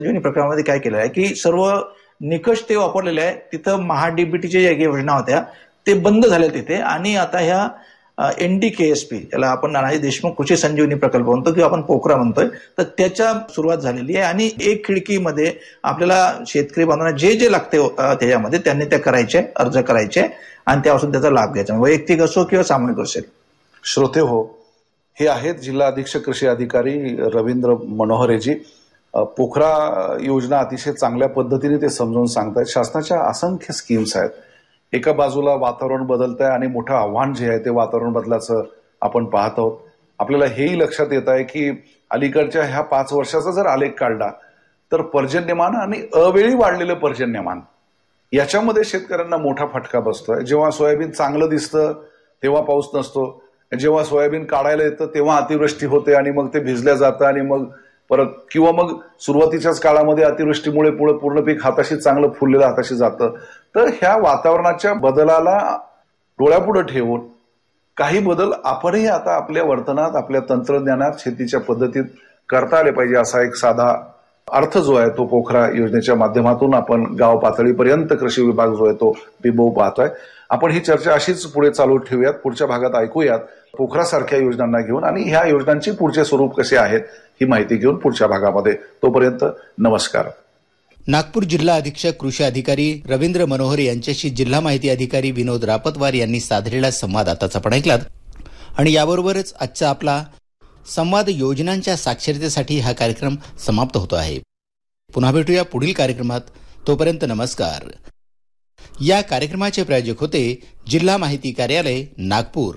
संजीवनी प्रकल्पामध्ये काय केलं आहे की सर्व निकष ते वापरलेले आहे. तिथं महाडीबीटीच्या ज्या योजना होत्या ते बंद झाल्या तिथे आणि आता ह्या NDKSP याला आपण नानाजी देशमुख कृषी संजीवनी प्रकल्प म्हणतो किंवा आपण पोखरा म्हणतोय, तर त्याच्या सुरुवात झालेली आहे आणि एक खिडकीमध्ये आपल्याला शेतकरी बांधवांना जे जे लागते त्याच्यामध्ये त्यांनी त्या करायचे, अर्ज करायचे आणि त्यापासून त्याचा लाभ घ्यायचा, वैयक्तिक असो किंवा सामूहिक असेल. श्रोते हो, हे आहेत जिल्हा अधीक्षक कृषी अधिकारी रवींद्र मनोहरेजी. पोखरा योजना अतिशय चांगल्या पद्धतीने ते समजावून सांगतायत. शासनाच्या असंख्य स्कीम्स आहेत. एका बाजूला वातावरण बदलत आहे आणि मोठं आव्हान जे आहे ते वातावरण बदलाचं आपण पाहत आहोत. आपल्याला हेही लक्षात येत आहे की अलीकडच्या ह्या 5 वर्षाचा जर आलेख काढला तर पर्जन्यमान आणि अवेळी वाढलेलं पर्जन्यमान याच्यामध्ये शेतकऱ्यांना मोठा फटका बसतोय. जेव्हा सोयाबीन चांगलं दिसतं तेव्हा पाऊस नसतो, जेव्हा सोयाबीन काढायला येतं तेव्हा अतिवृष्टी होते आणि मग ते भिजल्या जातं आणि मग परत किंवा मग सुरुवातीच्याच काळामध्ये अतिवृष्टीमुळे पुढे पूर्ण पीक हाताशी चांगलं फुललेलं हाताशी जातं. तर ह्या वातावरणाच्या बदलाला डोळ्यापुढे ठेवून काही बदल आपणही आता आपल्या वर्तनात, आपल्या तंत्रज्ञानात, शेतीच्या पद्धतीत करता आले पाहिजे असा एक साधा अर्थ जो आहे तो पोखरा योजनेच्या माध्यमातून आपण गाव पातळीपर्यंत कृषी विभाग जो आहे तो बिंबवू पाहतोय. आपण ही चर्चा अशीच पुढे चालू ठेवूयात. पुढच्या भागात ऐकूयात पोखरासारख्या योजनांना घेऊन आणि ह्या योजनांची पुढचे स्वरूप कसे आहेत ही माहिती घेऊन पुढच्या भागामध्ये. तोपर्यंत नमस्कार. नागपूर जिल्हा अधीक्षक कृषी अधिकारी रवींद्र मनोहर यांच्याशी जिल्हा माहिती अधिकारी विनोद रापतवार यांनी साधलेला संवाद आताच आपण ऐकलात आणि याबरोबरच आजचा आपला संवाद योजनांच्या साक्षरतेसाठी हा कार्यक्रम समाप्त होतो आहे. पुन्हा भेटूया पुढील कार्यक्रमात. तोपर्यंत नमस्कार. या कार्यक्रमाचे प्रायोजक होते जिल्हा माहिती कार्यालय नागपूर.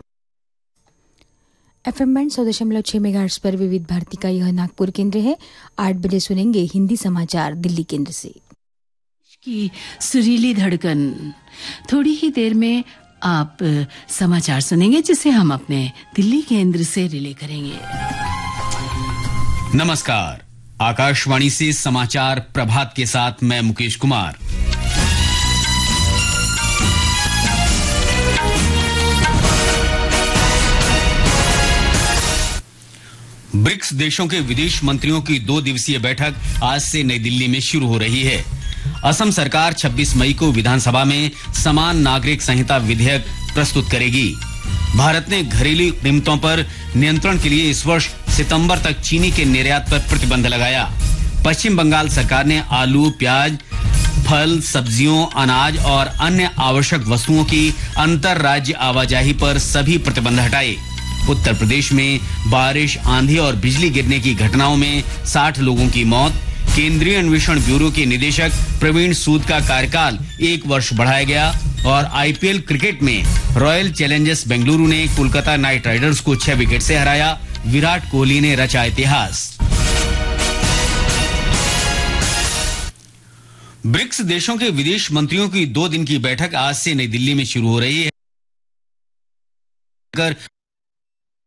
FM बैंड 100.6 मेगाहर्ट्ज पर विविध भारती का यह नागपुर केंद्र है. 8 बजे सुनेंगे हिंदी समाचार दिल्ली केंद्र से. की सुरीली धड़कन. थोड़ी ही देर में आप समाचार सुनेंगे जिसे हम अपने दिल्ली केंद्र से रिले करेंगे. नमस्कार, आकाशवाणी से समाचार प्रभात के साथ मैं मुकेश कुमार. ब्रिक्स देशों के विदेश मंत्रियों की 2 दिवसीय बैठक आज से नई दिल्ली में शुरू हो रही है. असम सरकार 26 मई को विधानसभा में समान नागरिक संहिता विधेयक प्रस्तुत करेगी. भारत ने घरेलू कीमतों पर नियंत्रण के लिए इस वर्ष सितंबर तक चीनी के निर्यात पर प्रतिबंध लगाया. पश्चिम बंगाल सरकार ने आलू, प्याज, फल, सब्जियों, अनाज और अन्य आवश्यक वस्तुओं की अंतर राज्य आवाजाही पर सभी प्रतिबंध हटाए. उत्तर प्रदेश में बारिश, आंधी और बिजली गिरने की घटनाओं में 60 लोगों की मौत. केंद्रीय अन्वेषण ब्यूरो के निदेशक प्रवीण सूद का कार्यकाल 1 वर्ष बढ़ाया गया. और IPL क्रिकेट में रॉयल चैलेंजर्स बेंगलुरु ने कोलकाता नाइट राइडर्स को 6 विकेट से हराया. विराट कोहली ने रचा इतिहास. ब्रिक्स देशों के विदेश मंत्रियों की 2 दिन की बैठक आज से नई दिल्ली में शुरू हो रही है.